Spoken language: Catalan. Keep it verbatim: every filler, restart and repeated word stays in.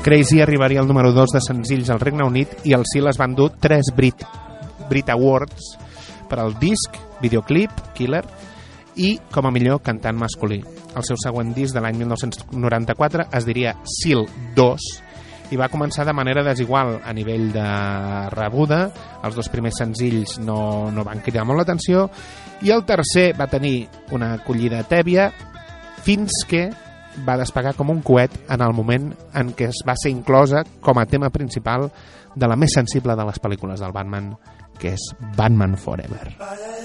Crazy arribaria al número dos de senzills al Regne Unit i el Seal es van dur tres Brit, Brit Awards per al disc, videoclip, Killer, i com a millor cantant masculí. El seu següent disc de l'any mil nou-cents noranta-quatre es diria Seal dos i va començar de manera desigual a nivell de rebuda. Els dos primers senzills no, no van cridar molt l'atenció i el tercer va tenir una acollida tèbia fins que va despegar com un coet en el moment en què es va ser inclosa com a tema principal de la més sensible de les pel·lícules del Batman, que és Batman Forever.